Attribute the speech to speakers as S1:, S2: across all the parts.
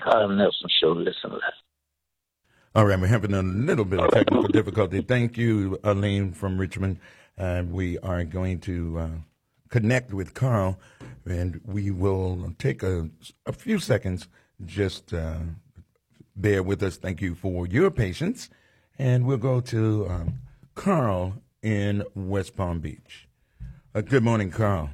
S1: Carl Nelson Show. Listen to that.
S2: All right, we're having a little bit of technical difficulty. Thank you, Elaine from Richmond. We are going to connect with Carl, and we will take a few seconds. Just bear with us. Thank you for your patience. And we'll go to Carl in West Palm Beach. Good morning, Carl.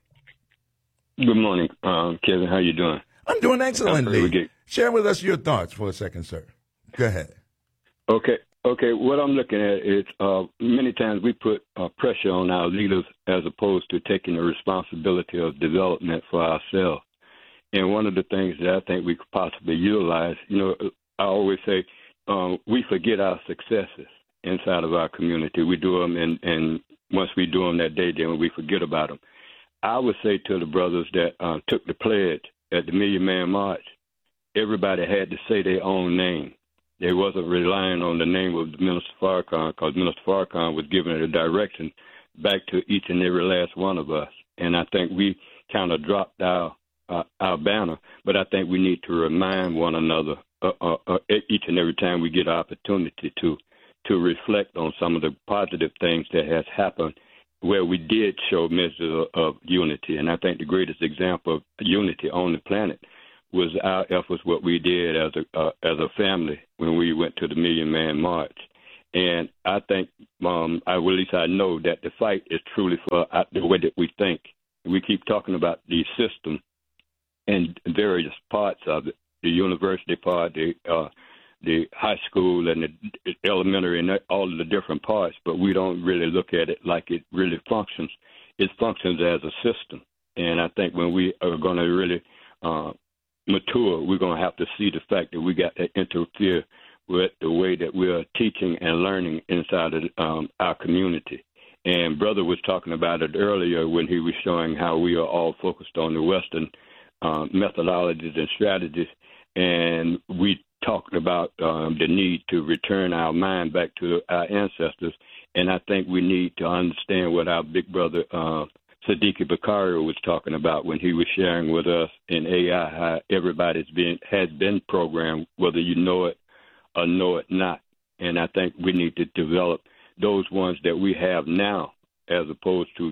S3: Good morning, Kevin. How you doing?
S2: I'm doing excellently. Share with us your thoughts for a second, sir. Go ahead.
S3: Okay. What I'm looking at is many times we put pressure on our leaders as opposed to taking the responsibility of development for ourselves. And one of the things that I think we could possibly utilize, I always say we forget our successes inside of our community. We do them, and once we do them that day, then we forget about them. I would say to the brothers that took the pledge at the Million Man March, everybody had to say their own name. They wasn't relying on the name of Minister Farrakhan, because Minister Farrakhan was giving the direction back to each and every last one of us. And I think we kind of dropped our banner, but I think we need to remind one another each and every time we get an opportunity to reflect on some of the positive things that has happened where we did show measures of unity. And I think the greatest example of unity on the planet was our efforts, what we did as a family when we went to the Million Man March. And I think, at least I know that the fight is truly for the way that we think. We keep talking about the system and various parts of it, the university part, the high school and the elementary and all of the different parts, but we don't really look at it like it really functions. It functions as a system. And I think when we are going to really mature, we're going to have to see the fact that we got to interfere with the way that we are teaching and learning inside of our community. And Brother was talking about it earlier when he was showing how we are all focused on the Western methodologies and strategies, and we talked about the need to return our mind back to our ancestors. And I think we need to understand what our big brother Siddiqui Bakaria was talking about when he was sharing with us in AI how everybody's has been programmed, whether you know it or know it not. And I think we need to develop those ones that we have now, as opposed to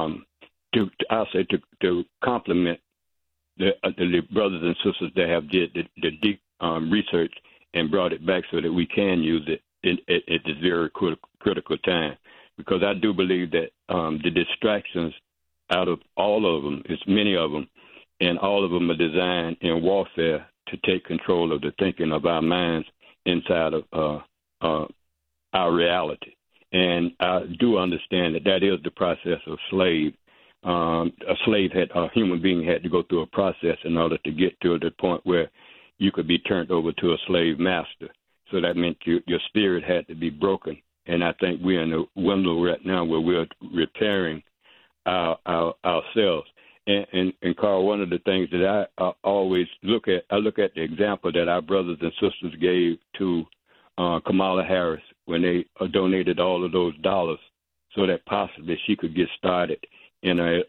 S3: complement the brothers and sisters that have did the deep research and brought it back so that we can use it at this very critical time. Because I do believe that the distractions out of all of them, it's many of them, and all of them are designed in warfare to take control of the thinking of our minds inside of our reality. And I do understand that is the process of slave. A human being had to go through a process in order to get to the point where you could be turned over to a slave master. So that meant your spirit had to be broken. And I think we're in a window right now where we're repairing ourselves. And Carl, one of the things that I always look at the example that our brothers and sisters gave to Kamala Harris when they donated all of those dollars so that possibly she could get started in in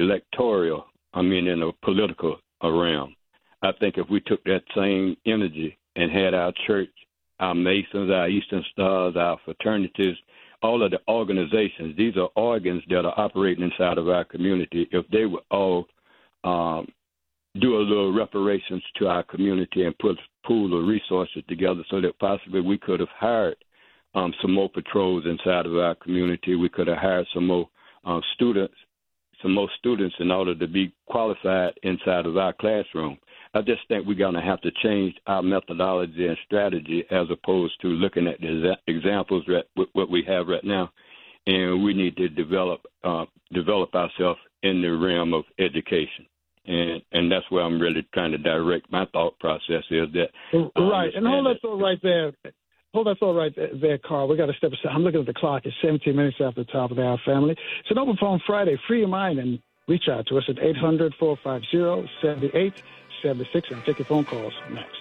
S3: a political realm. I think if we took that same energy and had our church, our Masons, our Eastern Stars, our fraternities, all of the organizations, these are organs that are operating inside of our community. If they would all do a little reparations to our community and pool the resources together so that possibly we could have hired some more patrols inside of our community. We could have hired some more students in order to be qualified inside of our classroom. I just think we're going to have to change our methodology and strategy as opposed to looking at the examples what we have right now. And we need to develop ourselves in the realm of education. And that's where I'm really trying to direct my thought process is that.
S4: Right. And hold that thought right there. Hold that thought right there, Carl. We got to step aside. I'm looking at the clock. It's 17 minutes after the top of the hour, family. It's an open phone Friday. Free your mind and reach out to us at 800-450-7876 and take your phone calls next.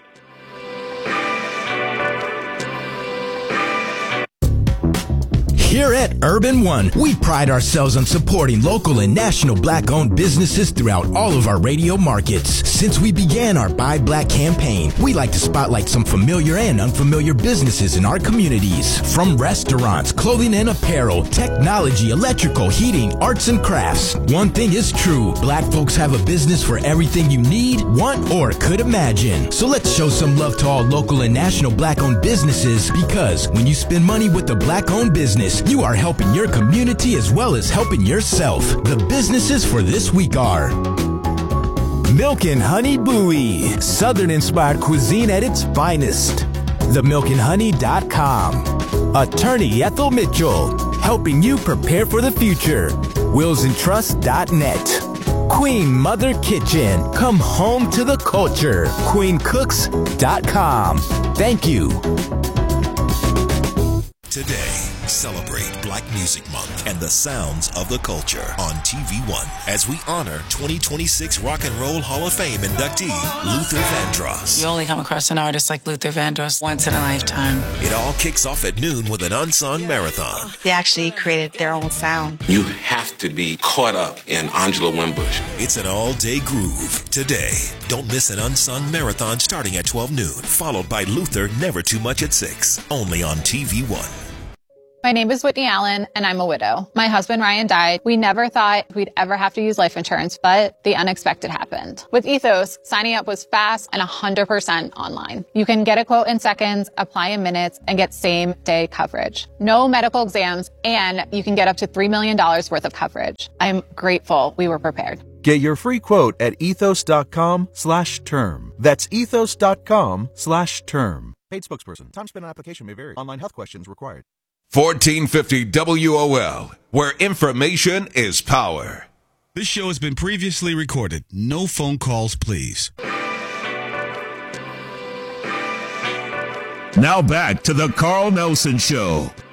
S5: Here at Urban One, we pride ourselves on supporting local and national Black-owned businesses throughout all of our radio markets. Since we began our Buy Black campaign, we like to spotlight some familiar and unfamiliar businesses in our communities. From restaurants, clothing and apparel, technology, electrical, heating, arts and crafts. One thing is true, Black folks have a business for everything you need, want, or could imagine. So let's show some love to all local and national Black-owned businesses, because when you spend money with a Black-owned business, you are helping your community as well as helping yourself. The businesses for this week are Milk and Honey Bowie, Southern-inspired cuisine at its finest. TheMilkandHoney.com. Attorney Ethel Mitchell, helping you prepare for the future. WillsandTrust.net. Queen Mother Kitchen, come home to the culture. QueenCooks.com. Thank you.
S6: Today, celebrate Black Music Month and the sounds of the culture on TV1 as we honor 2026 Rock and Roll Hall of Fame inductee Luther Vandross.
S7: You only come across an artist like Luther Vandross once in a lifetime.
S6: It all kicks off at noon with an unsung marathon.
S8: They actually created their own sound.
S9: You have to be caught up in Angela Winbush.
S6: It's an all-day groove. Today, don't miss an unsung marathon starting at 12 noon, followed by Luther Never Too Much at 6, only on TV1.
S10: My name is Whitney Allen, and I'm a widow. My husband, Ryan, died. We never thought we'd ever have to use life insurance, but the unexpected happened. With Ethos, signing up was fast and 100% online. You can get a quote in seconds, apply in minutes, and get same-day coverage. No medical exams, and you can get up to $3 million worth of coverage. I'm grateful we were prepared.
S11: Get your free quote at ethos.com/term. That's ethos.com/term. Paid spokesperson. Time spent on application may vary. Online health questions required.
S12: 1450 WOL, where information is power.
S13: This show has been previously recorded. No phone calls, please.
S12: Now back to the Carl Nelson Show